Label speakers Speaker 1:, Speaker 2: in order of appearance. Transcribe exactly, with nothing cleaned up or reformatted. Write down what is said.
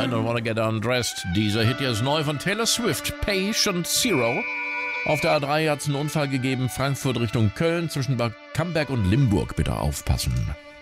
Speaker 1: I don't wanna get undressed. Dieser Hit hier ist neu von Taylor Swift, Patient Zero. Auf der A drei hat es einen Unfall gegeben, Frankfurt Richtung Köln, zwischen Bad Camberg und Limburg, bitte aufpassen.